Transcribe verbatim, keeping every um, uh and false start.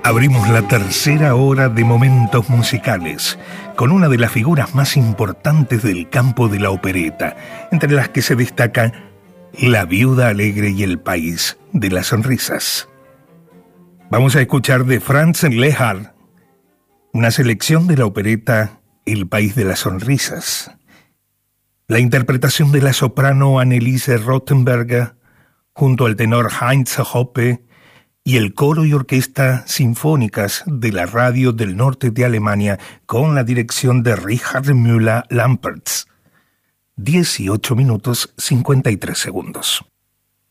Abrimos la tercera hora de Momentos Musicales con una de las figuras más importantes del campo de la opereta, entre las que se destaca La Viuda Alegre y El País de las Sonrisas. Vamos a escuchar de Franz Lehár una selección de la opereta El País de las Sonrisas. La interpretación de la soprano Anneliese Rothenberger junto al tenor Heinz Hoppe y el coro y orquesta sinfónicas de la Radio del Norte de Alemania con la dirección de Richard Müller-Lampertz. dieciocho minutos cincuenta y tres segundos.